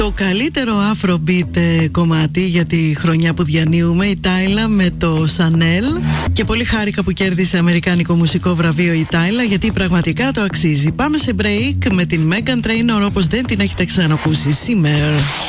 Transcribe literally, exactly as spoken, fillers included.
Το καλύτερο Afrobeat ε, κομμάτι για τη χρονιά που διανύουμε, η Τάιλα με το Chanel. Και πολύ χάρηκα που κέρδισε αμερικάνικο μουσικό βραβείο η Τάιλα, γιατί πραγματικά το αξίζει. Πάμε σε break με την Meghan Trainor όπως δεν την έχετε ξανακούσει σήμερα.